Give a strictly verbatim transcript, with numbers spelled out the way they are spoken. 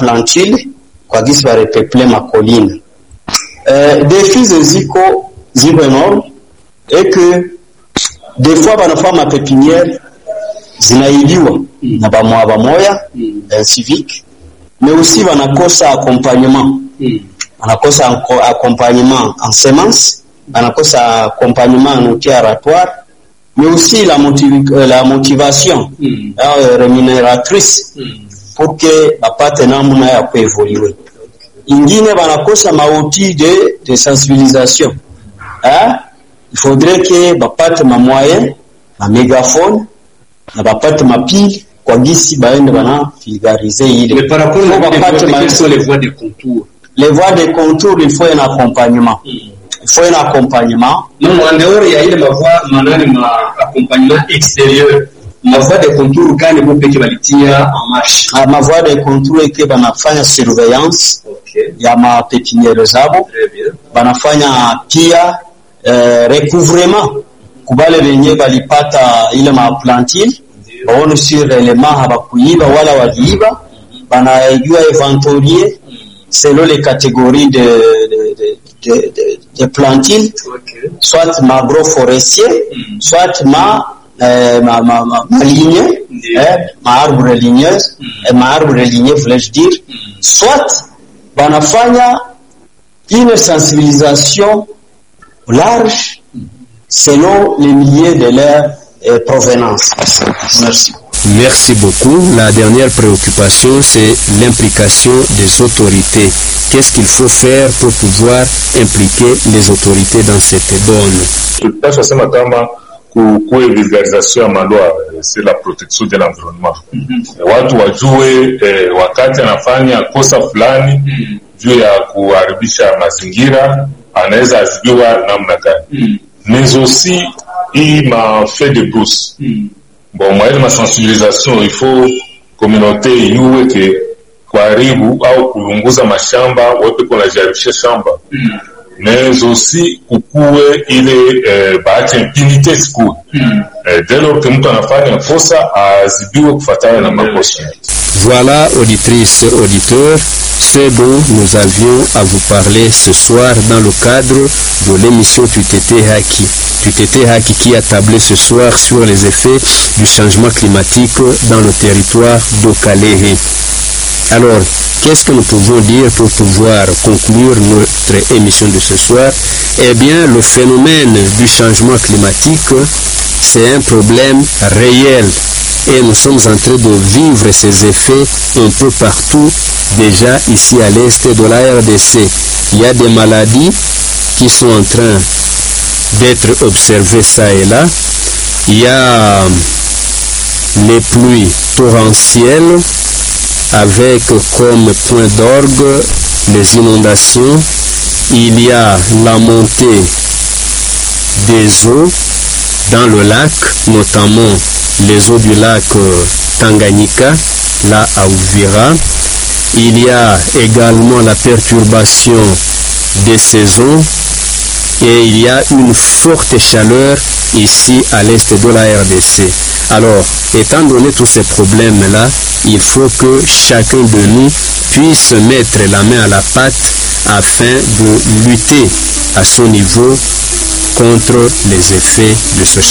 plantile kwa gisi ba repeple makolina. Euh, défis ziko ziko énorme et que des fois banafanya ma pépinière zinaibiwa mm. na bamoya bamoya mm. euh, civique, mais aussi banakosa accompagnement mm. banakosa accompagnement en semences, banakosa accompagnement en outils aratoires, mais aussi la, motiv la motivation mm. euh, rémunératrice mm. pour que bapate namna ya kuévoluer. Ingine banakosa maoutil de, de sensibilisation. Hein? Il faudrait que bapate ma moyen, ma mégaphone, na bapate ma pile, kwa gisi baende bana vulgariser ile. Mais par rapport à bapate ma... quelles sont les voies de contour? Les voies de contour, il faut un accompagnement. Mm. Il faut un accompagnement. Non, en dehors, il y a une voie, manani ma accompagnement extérieur. Ma voie de contour, quand il faut que balitia en marche. Ah, ma voie de contour est que banafanya surveillance. Okay. Ya ma pépinière zabo. Très bien. Banafanya pia euh, recouvrement. Kubale benye balipata ile ma plantile. Baone sur élément habakuiba wala waliiba. Banajua inventorier selon les catégories de de de de, de, de plantile. Okay. Soit ma agroforestier, mm. soit ma Euh, ma, ma, ma, ma lignée, yeah. eh, ma arbre ligneuse, mm. eh, ma arbre ligné, voulais-je dire, mm. soit banafanya une sensibilisation large mm. selon les milieux de leur euh, provenance. Merci. Merci beaucoup. La dernière préoccupation, c'est l'implication des autorités. Qu'est-ce qu'il faut faire pour pouvoir impliquer les autorités dans cette bonne? kuwe vulgarisation ya malwa c'est la protection de l'environnement. Mm-hmm. Watu wajue eh, wakati anafanya kosa fulani mm-hmm. juu ya kuharibisha mazingira anaweza azibiwa namna gani. Mm-hmm. Mais aussi hii ma fait de brousse. Mm-hmm. Bon, mwa ile ma sensibilisation il faut communauté iwe ke kuharibu au kulunguza mashamba wote kuna jaribisha shamba. Mm-hmm. Mais aussi kukuwe ile eh, bahati impunité siku mm. eh, dès lors que mtu anafanya kosa azibiwe kufatana na makosa. Voilà, auditrices, auditeurs, ce dont nous avions à vous parler ce soir dans le cadre de l'émission Tutete Haki. Tutete Haki qui a tablé ce soir sur les effets du changement climatique dans le territoire d'Okalehe. Alors, qu'est-ce que nous pouvons dire pour pouvoir conclure notre émission de ce soir? Eh bien, le phénomène du changement climatique, c'est un problème réel et nous sommes en train de vivre ces effets un peu partout, déjà ici à l'est de la R D C. Il y a des maladies qui sont en train d'être observées ça et là. Il y a les pluies torrentielles, avec comme point d'orgue les inondations. Il y a la montée des eaux dans le lac, notamment les eaux du lac Tanganyika, là à Uvira. Il y a également la perturbation des saisons et il y a une forte chaleur ici à l'est de la R D C. Alors, étant donné tous ces problèmes-là, il faut que chacun de nous puisse mettre la main à la pâte afin de lutter à son niveau contre les effets de ce changement.